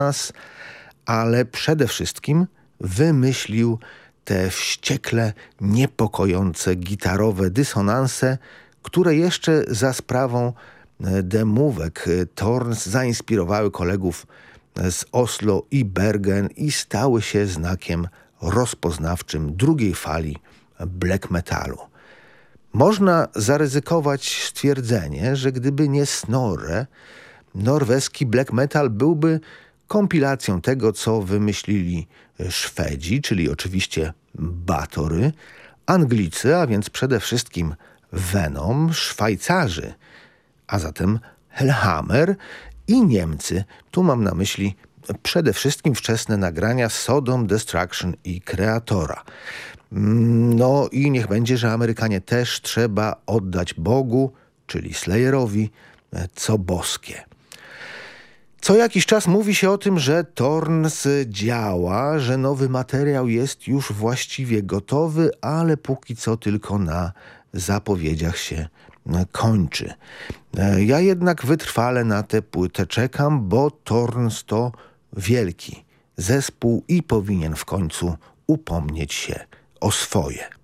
nas, ale przede wszystkim wymyślił te wściekle niepokojące gitarowe dysonanse, które jeszcze za sprawą demówek Thorns zainspirowały kolegów z Oslo i Bergen i stały się znakiem rozpoznawczym drugiej fali black metalu. Można zaryzykować stwierdzenie, że gdyby nie Snorre, norweski black metal byłby kompilacją tego, co wymyślili Szwedzi, czyli oczywiście Batory, Anglicy, a więc przede wszystkim Venom, Szwajcarzy, a zatem Hellhammer i Niemcy. Tu mam na myśli przede wszystkim wczesne nagrania Sodom, Destruction i Kreatora. No i niech będzie, że Amerykanie też trzeba oddać Bogu, czyli Slayerowi, co boskie. Co jakiś czas mówi się o tym, że Thorns działa, że nowy materiał jest już właściwie gotowy, ale póki co tylko na zapowiedziach się kończy. Ja jednak wytrwale na tę płytę czekam, bo Thorns to wielki zespół i powinien w końcu upomnieć się o swoje.